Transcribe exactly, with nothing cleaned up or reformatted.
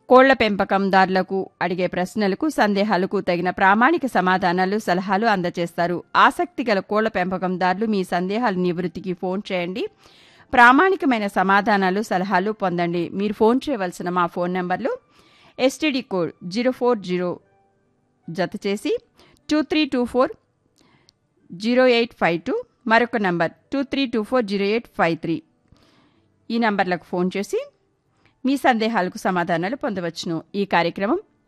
కోళ్ల పెంపకందారులకు అడిగే ప్రశ్నలకు, సందేహాలకు తగిన ప్రామాణిక సమాధానాలు, సలహాలు అందజేస్తారు. ఆసక్తి గల కోళ్ల పెంపకందారులు మీ సందేహాల నివృత్తికి ఫోన్ చేయండి. ప్రామాణికమైన సమాధానాలు, సలహాలు పొందండి. మీరు ఫోన్ చేయవలసిన మా ఫోన్ నంబర్లు STD code zero four zero జత చేసి two three two four zero eight five two, మరొక number two three two four zero eight five three. ఈ నంబర్లకు ఫోన్ చేసి మీ సందేహాలకు సమాధానాలు పొందవచ్చును. ఈ కార్యక్రమం